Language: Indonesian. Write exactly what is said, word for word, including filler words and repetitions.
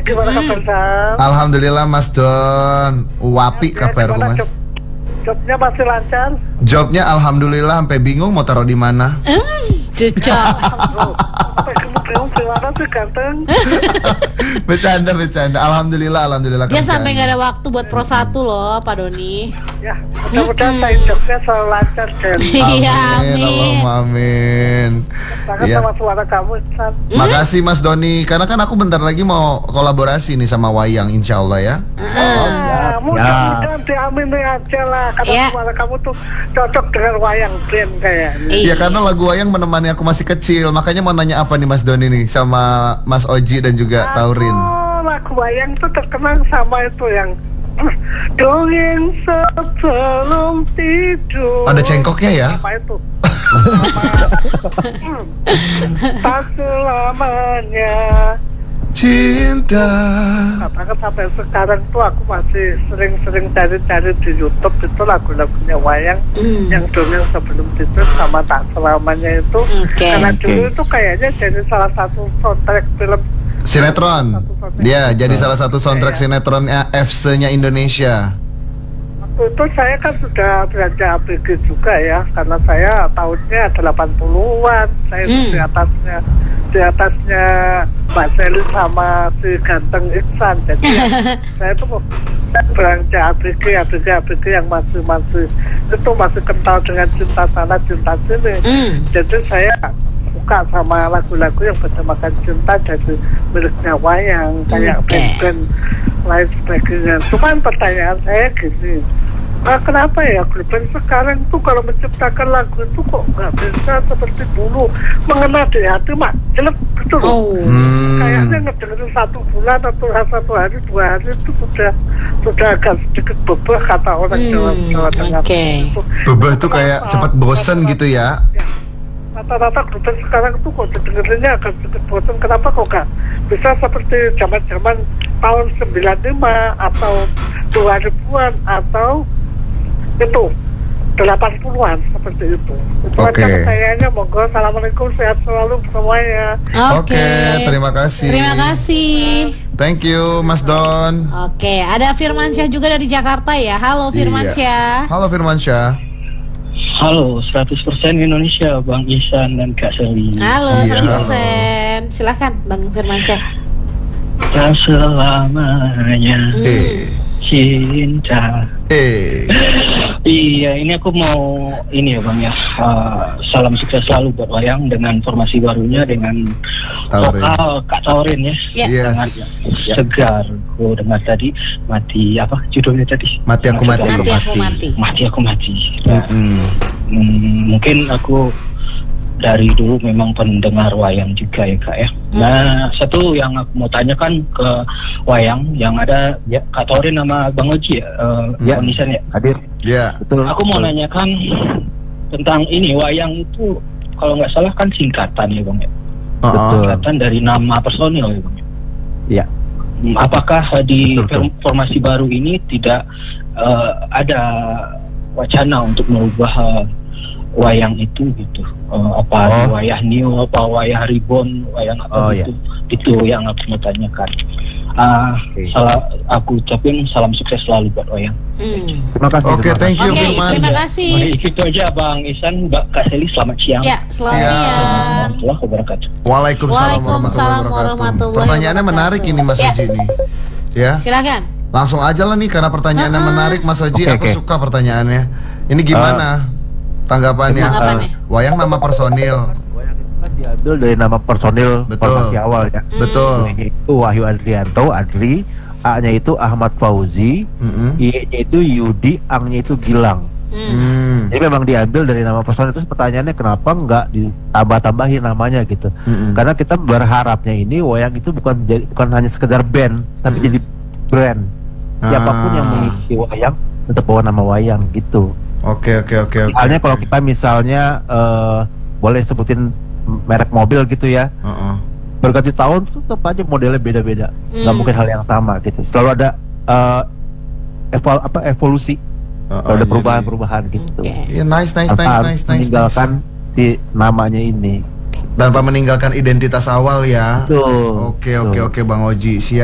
gimana Hmm. kabar Sam? Alhamdulillah Mas Don. Wapi Ya, kabarku gimana Mas. job- Jobnya masih lancar? Jobnya alhamdulillah sampai bingung mau taruh di mana. Cocok. Oh, sampai bingung gimana sih ganteng? Bercanda bercanda. Alhamdulillah alhamdulillah. Dia kerjaan. sampai nggak ada waktu buat pro satu loh, Pak Doni. Ya, mudah-mudahan saya jobnya selalu lancar dan Iya, Amin, amin. Allahumma amin. sangat Iya. sama suara kamu Sam. Makasih Mas Doni. Karena kan aku bentar lagi mau kolaborasi nih sama Wayang, insya Allah ya. Ah, mudah-mudahan diamini aja lah karena Ya. suara kamu tuh cocok dengan wayang band kayaknya. Iya. Ya karena lagu Wayang menemani aku masih kecil. Makanya mau nanya apa nih Mas Doni nih sama Mas Oji dan juga Taurin. Oh, lagu wayang tuh terkenal sama itu yang dongeng sebelum tidur. Ada cengkoknya ya? Apa itu? Hmm. Tak selamanya. Cinta. Katakan sampai sekarang tuh aku masih sering-sering cari-cari di YouTube itu lagu-lagunya wayang Hmm. yang dongeng sebelum tidur sama tak selamanya itu. Oke. Karena dulu itu kayaknya jadi salah satu soundtrack film. Sinetron. Dia jadi salah satu soundtrack sinetronnya F C-nya Indonesia. Waktu itu saya kan sudah belajar A B G juga ya, karena saya tahunnya delapan puluhan. Saya Hmm. di atasnya di atasnya Mbak Seli sama si ganteng Iksan. Jadi ya, saya tuh mau belajar A B G, A B G, A B G yang masih masih itu masih kental dengan cinta sana cinta sini. Hmm. Jadi saya suka sama lagu-lagu yang bertemakan cinta dari miliknya wayang kayak Oke. band-band lain sebagainya. Cuman pertanyaan saya gini, ah, kenapa ya grup band sekarang tuh kalau menciptakan lagu itu kok nggak bisa seperti dulu mengena di hati mak jelek gitu loh. Oh. Hmm. Kayaknya ngedengerin satu bulan atau satu hari dua hari itu sudah sudah agak sedikit bebel kata orang Hmm, Jawa Jawa Tengah. oke. Itu. Bebeh tuh kayak cepat bosen gitu ya. Rata-rata grup band sekarang tuh kok dengerinnya agak sedikit bosan. Kenapa kok gak bisa seperti zaman-zaman tahun sembilan puluh lima atau dua ribuan atau itu delapan puluhan seperti itu. Itu Oke. aja pertanyaannya. Monggo, assalamualaikum, sehat selalu semuanya. Oke. Oke, terima kasih. Terima kasih. Thank you Mas Don. Oke, ada Firmansyah juga dari Jakarta ya. Halo Firmansyah. Halo Firmansyah. Halo, seratus persen Indonesia, Bang Ihsan dan Kak Seli. Halo, Iya, seratus persen. Silakan Bang Firmansyah. Tak selamanya Hmm. Eh, cinta. eh. Iya, ini aku mau ini ya Bang ya. uh, salam sukses selalu buat Wayang dengan formasi barunya dengan Taurin. vokal Kak Taurin ya. Ya. Yes. Sangat segar. Aku dengar tadi mati apa judulnya tadi? Mati aku mati. Mati aku mati. Mati aku mati. Nah, Mm-mm. Hmm, mungkin aku dari dulu memang pendengar wayang juga ya Kak ya. Hmm. Nah, satu yang aku mau tanyakan ke wayang yang ada ya Kak Taurin sama Bang Oji ya, uh, Ya. Bang Nisan ya hadir. Ya. Betul. Aku mau nanyakan tentang ini wayang itu kalau nggak salah kan singkatan ya Bang ya. Uh-uh. Singkatan dari nama personil ya Bang ya. Iya. Hmm, Apakah di Betul, betul. formasi baru ini tidak uh, ada wacana untuk merubah uh, wayang itu gitu? Uh, apa Oh. wayah new, apa wayah reborn, wayang apa Oh, gitu? Itu yang aku mau tanyakan. Ah, Oke. salah aku ucapin salam sukses selalu buat wayang. Hmm. Terima kasih. Oke, terima thank you Oke, Firman. terima kasih. Baik, itu aja Bang Ihsan, Mbak Kak Seli, selamat siang. Ya, selamat Ya. siang. Warahmatullahi wabarakatuh. Waalaikumsalam Waalaikumsalam warahmatullahi warahmatullahi wabarakatuh. Pertanyaannya wabarakatuh. menarik ini Mas Ya. Oji nih. Ya. Silakan. Langsung aja lah nih karena pertanyaannya Uh-uh. menarik Mas Oji. Oke, Aku oke. suka pertanyaannya. Ini gimana tanggapannya? Tanggapannya. Eh, Wayang nama personil. Wayang itu kan diambil dari nama personil Betul. formasi awal ya. Hmm. Betul. Yaitu Wahyu Adrianto, Adri, A-nya itu Ahmad Fauzi, Mm-mm. I-nya itu Yudi, Ang-nya itu Gilang. Hmm. Hmm. Jadi memang diambil dari nama personil. Terus pertanyaannya kenapa nggak ditambah-tambahin namanya gitu? Mm-mm. Karena kita berharapnya ini wayang itu bukan jadi, bukan hanya sekedar band, tapi Mm. jadi brand. Siapapun Ah. yang mengisi wayang tetap bawa nama wayang gitu. Oke oke oke oke. Misalnya kalau kita misalnya eh, boleh sebutin merek mobil gitu ya, Uh-uh. berganti tahun tuh tetap aja modelnya beda-beda, nggak Hmm. mungkin hal yang sama gitu. Selalu ada eh, evol apa evolusi, Uh-uh, selalu ada jadi- perubahan-perubahan gitu. Oke. Iya nice nice Tanpa nice harus nice nice. meninggalkan nice. si namanya ini. Tanpa meninggalkan identitas awal ya. Betul. Oke oke Betul. oke Bang Oji. Siap.